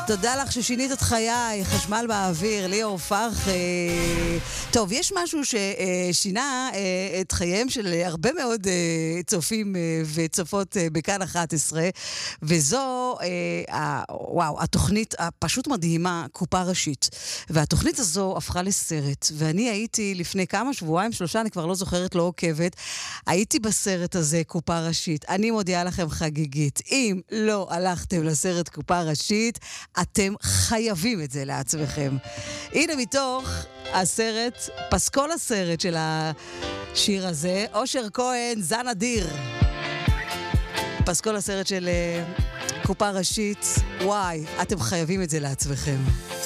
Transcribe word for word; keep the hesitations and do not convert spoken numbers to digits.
תודה לך ששינית את חיי, חשמל באוויר, ליאור פרחי. טוב, יש משהו ששינה את חייהם של הרבה מאוד צופים וצופות בכאן אחת עשרה, וזו, וואו, התוכנית הפשוט מדהימה, קופה ראשית. והתוכנית הזו הפכה לסרט, ואני הייתי לפני כמה שבועיים, שלושה, אני כבר לא זוכרת, לא עוקבת, הייתי בסרט הזה, קופה ראשית. אני מודיעה לכם חגיגית, אם לא הלכתם לסרט קופה ראשית, אתם חייבים את זה לעצמכם. הנה מתוך הסרט, פסקול הסרט של השיר הזה, אושר כהן, זן אדיר. פסקול הסרט של קופה ראשית, וואי, אתם חייבים את זה לעצמכם.